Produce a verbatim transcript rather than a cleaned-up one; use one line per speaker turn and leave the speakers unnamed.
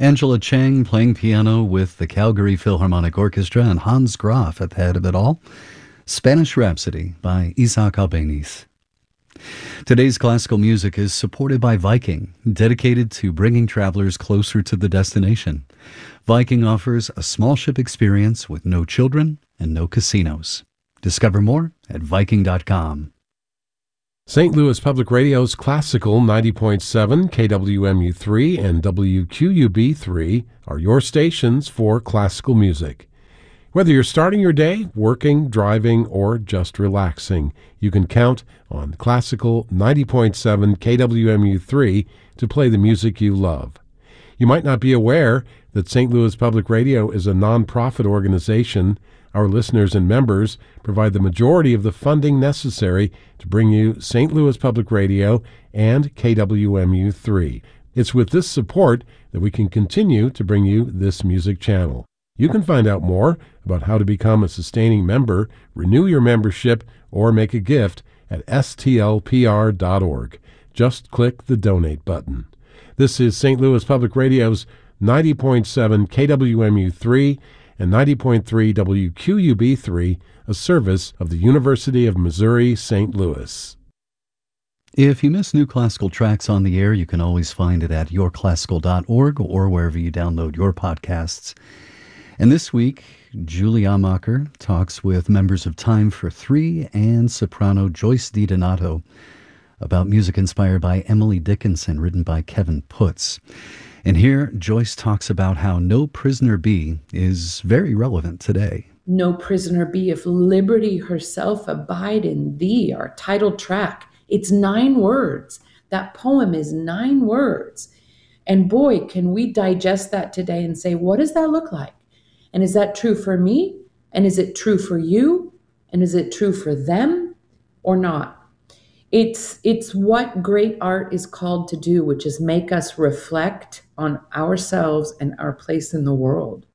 Angela Chang playing piano with the Calgary Philharmonic Orchestra and Hans Graf at the head of it all. Spanish Rhapsody by Isaac Albeniz. Today's classical music is supported by Viking, dedicated to bringing travelers closer to the destination. Viking offers a small ship experience with no children and no casinos. Discover more at viking dot com.
Saint Louis Public Radio's Classical ninety point seven, K W M U three, and W Q U B three are your stations for classical music. Whether you're starting your day, working, driving, or just relaxing, you can count on Classical ninety point seven, K W M U three to play the music you love. You might not be aware that Saint Louis Public Radio is a nonprofit organization. Our listeners and members provide the majority of the funding necessary to bring you Saint Louis Public Radio and K W M U three. It's with this support that we can continue to bring you this music channel. You can find out more about how to become a sustaining member, renew your membership, or make a gift at S T L P R dot org. Just click the donate button. This is Saint Louis Public Radio's ninety point seven K W M U three and ninety point three W Q U B three, a service of the University of Missouri, Saint Louis.
If you miss new classical tracks on the air, you can always find it at your classical dot org or wherever you download your podcasts. And this week, Julie Amacher talks with members of Time for Three and soprano Joyce DiDonato about music inspired by Emily Dickinson, written by Kevin Putz. And here, Joyce talks about how No Prisoner Be is very relevant today.
No prisoner be, if liberty herself abide in thee, our title track. It's nine words. That poem is nine words. And boy, can we digest that today and say, what does that look like? And is that true for me? And is it true for you? And is it true for them or not? It's it's what great art is called to do, which is make us reflect on ourselves and our place in the world.